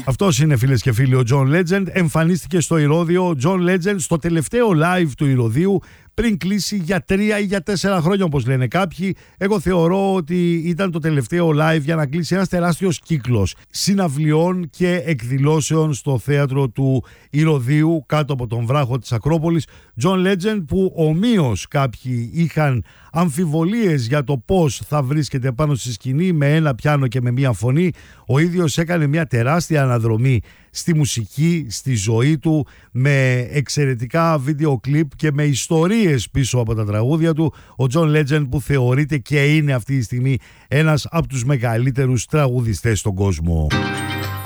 Αυτός είναι, φίλες και φίλοι, ο John Legend. Εμφανίστηκε στο Ηρώδειο ο John Legend στο τελευταίο live του Ηρωδείου πριν κλείσει για 3 ή για 4 χρόνια, όπως λένε κάποιοι. Εγώ θεωρώ ότι ήταν το τελευταίο live για να κλείσει ένας τεράστιος κύκλος συναυλιών και εκδηλώσεων στο θέατρο του Ηρωδείου κάτω από τον βράχο της Ακρόπολης. John Legend, που ομοίως κάποιοι είχαν αμφιβολίες για το πώς θα βρίσκεται πάνω στη σκηνή με ένα πιάνο και με μία φωνή, ο ίδιος έκανε μια τεράστια αναδρομή στη μουσική, στη ζωή του, με εξαιρετικά βίντεο κλιπ και με ιστορίες πίσω από τα τραγούδια του. Ο John Legend, που θεωρείται και είναι αυτή τη στιγμή ένας από τους μεγαλύτερους τραγουδιστές στον κόσμο.